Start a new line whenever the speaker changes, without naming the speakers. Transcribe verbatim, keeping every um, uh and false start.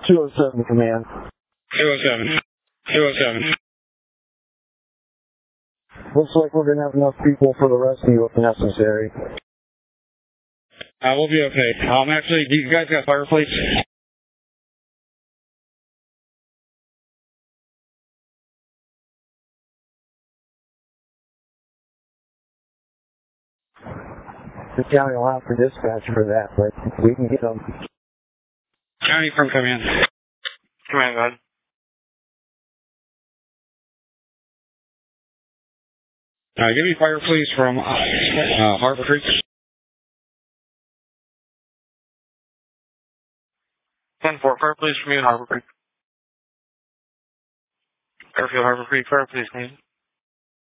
two oh seven, command.
two oh seven. two oh seven.
Looks like we're going to have enough people for the rescue if necessary.
Uh, we'll be okay. Um, actually, do you guys got fire plates?
The county will have to dispatch for that, but we can get them.
County from command.
Command, go ahead.
Uh, give me fire, please, from uh, uh, Harbor Creek.
ten four, fire, please, from you, Harbor Creek. Airfield, Harbor Creek, fire, please, can you?